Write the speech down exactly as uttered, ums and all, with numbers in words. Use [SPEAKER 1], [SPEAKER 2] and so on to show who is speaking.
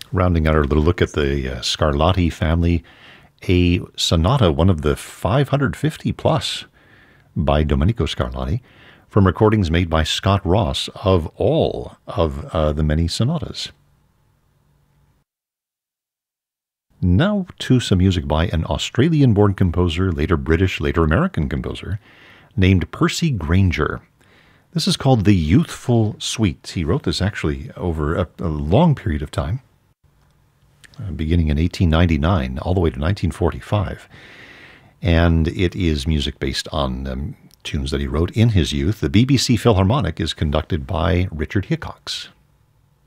[SPEAKER 1] Rounding out our little look at the uh, Scarlatti family, a sonata, one of the five hundred fifty plus by Domenico Scarlatti, from recordings made by Scott Ross of all of uh, the many sonatas. Now to some music by an Australian-born composer, later British, later American composer, named Percy Grainger. This is called The Youthful Suite. He wrote this actually over a, a long period of time, uh, beginning in eighteen ninety-nine, all the way to nineteen forty-five. And it is music based on um, tunes that he wrote in his youth. The B B C Philharmonic is conducted by Richard Hickox.